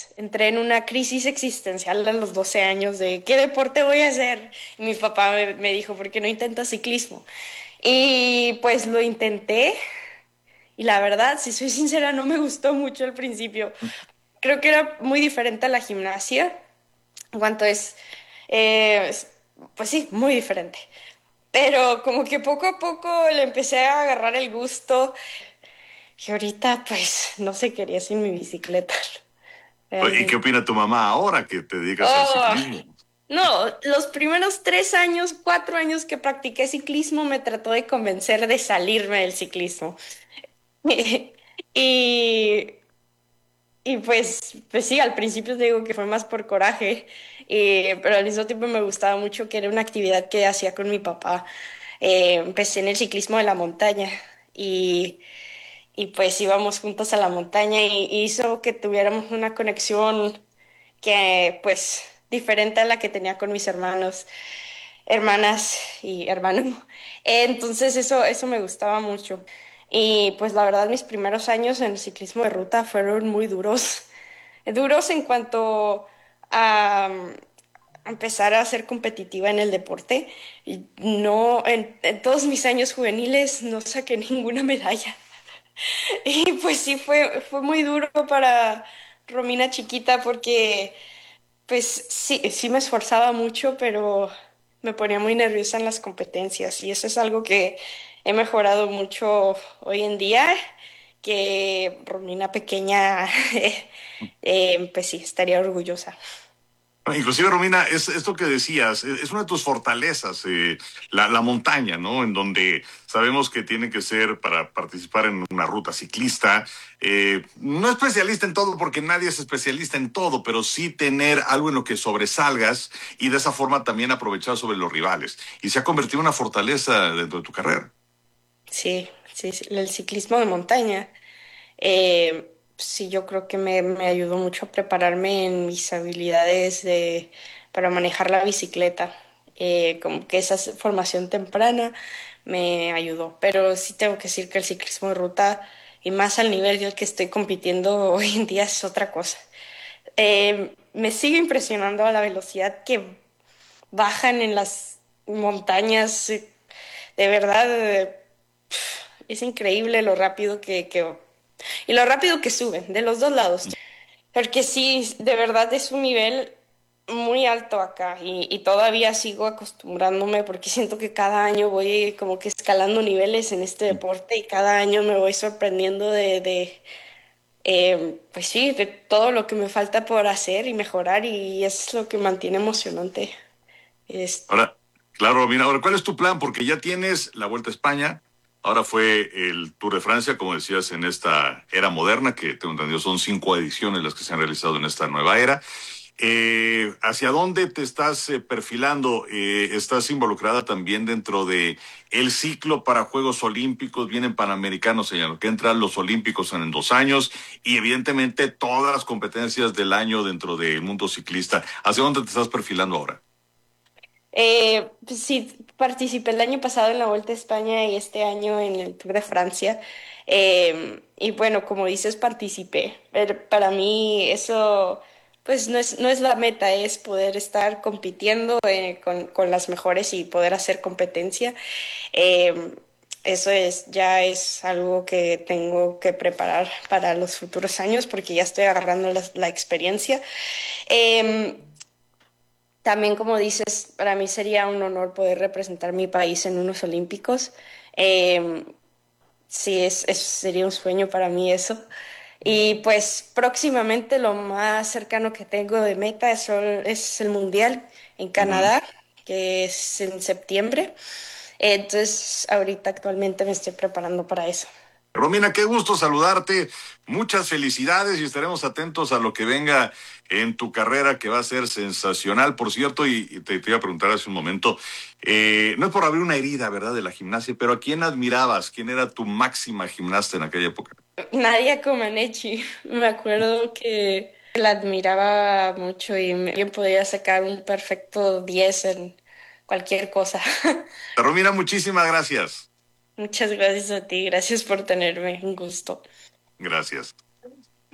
pues entré en una crisis existencial a los 12 años de ¿qué deporte voy a hacer? Y mi papá me dijo, ¿por qué no intentas ciclismo? Y pues lo intenté y la verdad, si soy sincera, no me gustó mucho al principio. Creo que era muy diferente a la gimnasia en cuanto pues sí, muy diferente. Pero como que poco a poco le empecé a agarrar el gusto y ahorita pues no se quería sin mi bicicleta, ¿Y qué realmente. opina tu mamá ahora que te dedicas al Oh, ciclismo? no, los primeros 3 años, 4 años que practiqué ciclismo me trató de convencer de salirme del ciclismo. Y, y pues sí, al principio te digo que fue más por coraje, pero al mismo tiempo me gustaba mucho que era una actividad que hacía con mi papá. Empecé en el ciclismo de la montaña y, y pues íbamos juntos a la montaña y hizo que tuviéramos una conexión que pues diferente a la que tenía con mis hermanos, hermanas y hermano. Entonces eso me gustaba mucho. Y pues la verdad mis primeros años en el ciclismo de ruta fueron muy duros. Duros en cuanto a empezar a ser competitiva en el deporte. Y no, en todos mis años juveniles no saqué ninguna medalla. Y pues sí, fue muy duro para Romina chiquita porque pues sí, sí me esforzaba mucho, pero me ponía muy nerviosa en las competencias y eso es algo que he mejorado mucho hoy en día, que Romina pequeña, pues sí, estaría orgullosa. Inclusive, Romina, es esto que decías, es una de tus fortalezas, la montaña, ¿no? En donde sabemos que tiene que ser para participar en una ruta ciclista, no especialista en todo, porque nadie es especialista en todo, pero sí tener algo en lo que sobresalgas y de esa forma también aprovechar sobre los rivales. Y se ha convertido en una fortaleza dentro de tu carrera. Sí, sí, sí, el ciclismo de montaña. Sí, yo creo que me ayudó mucho a prepararme en mis habilidades para manejar la bicicleta. Como que esa formación temprana me ayudó. Pero sí tengo que decir que el ciclismo de ruta, y más al nivel del que estoy compitiendo hoy en día, es otra cosa. Me sigue impresionando a la velocidad que bajan en las montañas. De verdad, es increíble lo rápido y lo rápido que suben, de los dos lados. Porque sí, de verdad es un nivel muy alto acá y todavía sigo acostumbrándome porque siento que cada año voy como que escalando niveles en este deporte y cada año me voy sorprendiendo pues sí, de todo lo que me falta por hacer y mejorar y es lo que mantiene emocionante. Es, Ahora, claro, Romina, ahora, ¿cuál es tu plan? Porque ya tienes la Vuelta a España, ahora fue el Tour de Francia, como decías, en esta era moderna, que tengo entendido son 5 ediciones las que se han realizado en esta nueva era. ¿Hacia dónde te estás perfilando? ¿Estás involucrada también dentro de el ciclo para Juegos Olímpicos? Vienen Panamericanos en lo que entran los Olímpicos en 2 años y evidentemente todas las competencias del año dentro del mundo ciclista. ¿Hacia dónde te estás perfilando ahora? pues sí, participé el año pasado en la Vuelta a España y este año en el Tour de Francia. Y bueno, como dices, participé. Pero para mí eso, pues no es la meta, es poder estar compitiendo con las mejores y poder hacer competencia. Eh, Eso ya es algo que tengo que preparar para los futuros años porque ya estoy agarrando la experiencia. Eh, También, como dices, para mí sería un honor poder representar mi país en unos Olímpicos. Eh, sí, sería un sueño para mí eso. Y pues próximamente lo más cercano que tengo de meta es el Mundial en Ujú. Canadá, que es en septiembre. Entonces, ahorita actualmente me estoy preparando para eso. Romina, qué gusto saludarte. Muchas felicidades y estaremos atentos a lo que venga en tu carrera, que va a ser sensacional. Por cierto, y te iba a preguntar hace un momento, no es por abrir una herida, ¿verdad?, de la gimnasia, pero ¿a quién admirabas? ¿Quién era tu máxima gimnasta en aquella época? Nadia Comaneci, me acuerdo que la admiraba mucho y bien podía sacar un perfecto 10 en cualquier cosa. Romina, muchísimas gracias. Muchas gracias a ti, gracias por tenerme, un gusto. Gracias.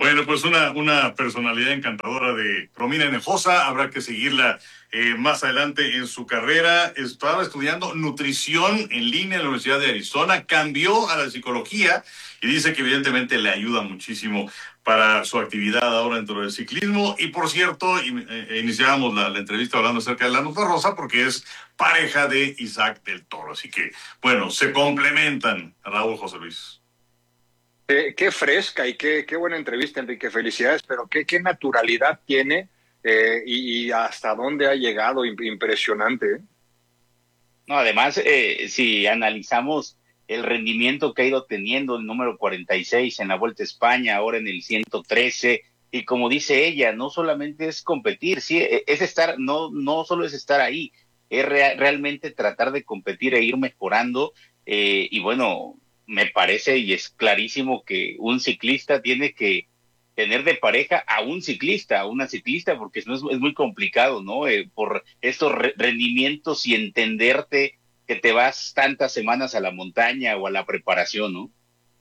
Bueno, pues una personalidad encantadora de Romina Hinojosa, habrá que seguirla más adelante en su carrera. Estaba estudiando nutrición en línea en la Universidad de Arizona, cambió a la psicología y dice que evidentemente le ayuda muchísimo para su actividad ahora dentro del ciclismo. Y por cierto, iniciábamos la entrevista hablando acerca de la nota rosa porque es pareja de Isaac del Toro. Así que, bueno, se complementan, Raúl, José Luis. Qué fresca y qué buena entrevista, Enrique. Felicidades, pero qué naturalidad tiene y hasta dónde ha llegado. Impresionante, ¿eh? No, además, si analizamos el rendimiento que ha ido teniendo el número 46 en la Vuelta a España, ahora en el 113, y como dice ella, no solamente es competir, sí, es estar, no solo es estar ahí, es realmente tratar de competir e ir mejorando, y bueno, me parece y es clarísimo que un ciclista tiene que tener de pareja a un ciclista, a una ciclista, porque si no es muy complicado, ¿no? Por estos rendimientos y entenderte que te vas tantas semanas a la montaña o a la preparación, ¿no?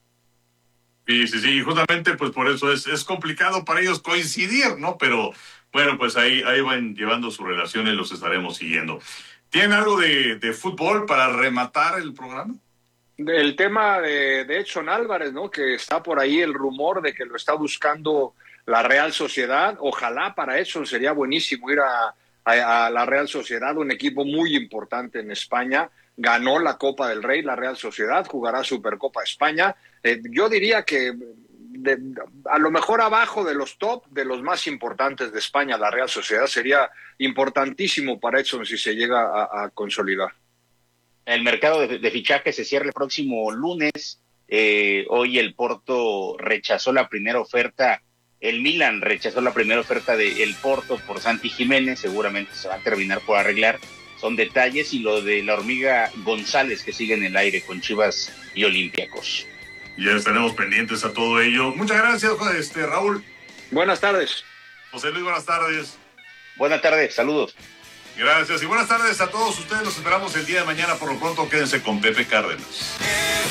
Sí, justamente pues por eso es complicado para ellos coincidir, ¿no? Pero bueno, pues ahí van llevando su relación y los estaremos siguiendo. ¿Tienen algo de fútbol para rematar el programa? El tema de Edson Álvarez, ¿no? Que está por ahí el rumor de que lo está buscando la Real Sociedad. Ojalá para Edson sería buenísimo ir a la Real Sociedad, un equipo muy importante en España. Ganó la Copa del Rey, la Real Sociedad, jugará Supercopa España. Yo diría que a lo mejor abajo de los top, de los más importantes de España, la Real Sociedad sería importantísimo para Edson si se llega a consolidar. El mercado de fichaje se cierra el próximo lunes. Hoy el Porto rechazó la primera oferta, el Milan rechazó la primera oferta del Porto por Santi Jiménez, seguramente se va a terminar por arreglar. Son detalles, y lo de la hormiga González que sigue en el aire con Chivas y Olympiacos. Ya estaremos pendientes a todo ello. Muchas gracias, Raúl. Buenas tardes. José Luis, buenas tardes. Buenas tardes, saludos. Gracias y buenas tardes a todos ustedes. Los esperamos el día de mañana. Por lo pronto, quédense con Pepe Cárdenas.